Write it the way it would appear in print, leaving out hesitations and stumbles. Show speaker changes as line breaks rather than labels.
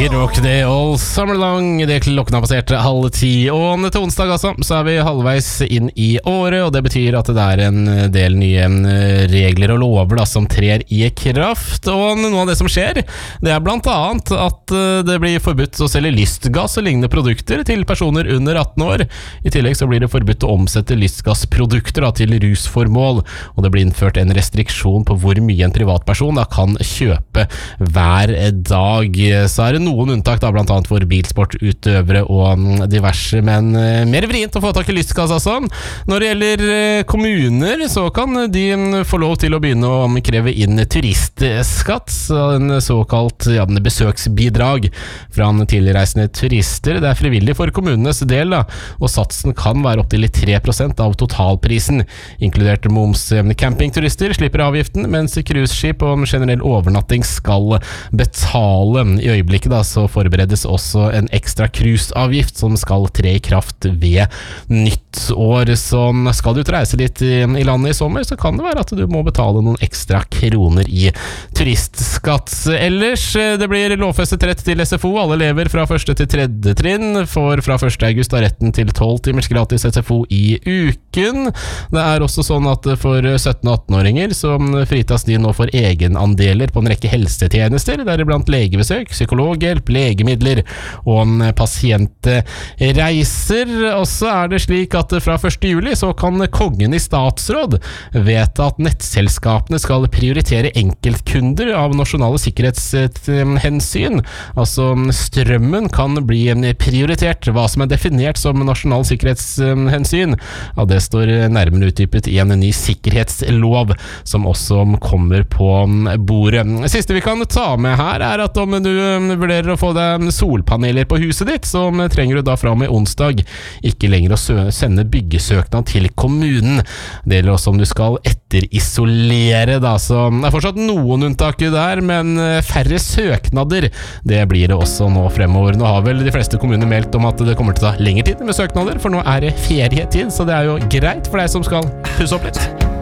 Kid Rock, det all summer long. Det klokken har passert 9:30. Og til onsdag altså, så vi halvveis inn i året, og det betyr at det en del nye regler og lover da, som trer i kraft. Og noe av det som skjer, det blant annet at det blir forbudt å selge lystgass og lignende produkter til personer under 18 år. I tillegg så blir det forbudt å omsette lystgassprodukter da, til rusformål, og det blir innført en restriksjon på hvor mye en privatperson da, kan kjøpe hver dag. Så det noen unntak da, blant annet for bilsportutøvere og diverse, men mer vrient å få tak i lystgass altså. Når det gjelder kommuner, så kan de få lov til å begynne å kreve inn turistskatt, en såkalt besøksbidrag fra tilreisende turister. Det frivillig for kommunenes del da, og satsen kan være opp til 3% av totalprisen, inkludert moms. Campingturister slipper avgiften, mens cruiseskip og generell overnatting skal betale. I øyeblikket da, så forberedes også en ekstra cruiseavgift som skal tre i kraft ved nyttår. Så skal du ut reise litt i landet i sommer, så kan det være at du må betale noen ekstra kroner i turistskatt. Ellers, det blir lovfestet rett til SFO. Alle elever fra 1. til 3. trinn får fra 1. august retten til 12 timers gratis SFO i uken. Det også sånn at for 17- og 18-åringer så fritas de nå for egenandeler på en rekke helsetjenester, deriblant legebesøk, psykologhjelp, legemidler og pasientreiser. Og så det slik at fra 1. juli så kan kongen i statsråd vedta at nettselskapene skal prioritere enkeltkunder av nasjonale sikkerhetshensyn. Altså strømmen kan bli prioritert. Hva som definert som nasjonal sikkerhetshensyn, ja, det står nærmere utdypet i en ny sikkerhetslov som også kommer på bordet. Siste vi kan ta med her at om du vurderer å få deg solpaneler på huset ditt, så trenger du da fra og med onsdag ikke lenger å sende byggesøknad til kommunen. Det gjelder også om du skal etterisolere da, så det fortsatt noen unntak der, men færre søknader, det blir det også nå fremover. Nå har vel de fleste kommuner meldt om at det kommer til å ta lengre tid med søknader, for nå det ferietid, så det jo greit for deg som skal pusse opp litt.